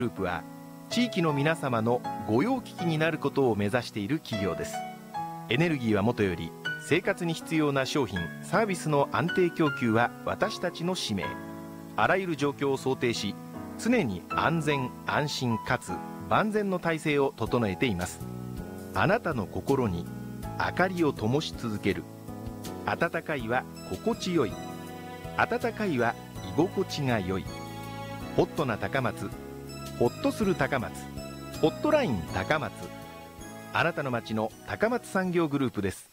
グループは地域の皆様の御用聞きになることを目指している企業です。エネルギーはもとより生活に必要な商品サービスの安定供給は私たちの使命。あらゆる状況を想定し、常に安全安心かつ万全の体制を整えています。あなたの心に明かりを灯し続ける。温かいは心地よい、温かいは居心地が良い。ホットな高松、ホッとする高松、ホットライン高松。あなたの街の高松産業グループです。